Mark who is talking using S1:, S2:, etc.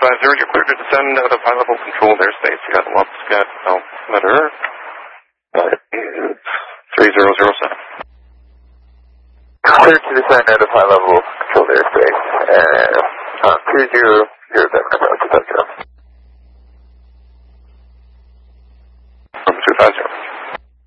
S1: 250, you're cleared to descend out of high-level controlled airspace. You got Lobscat altimeter 3007.
S2: Cleared to descend out of high-level controlled airspace. 2007.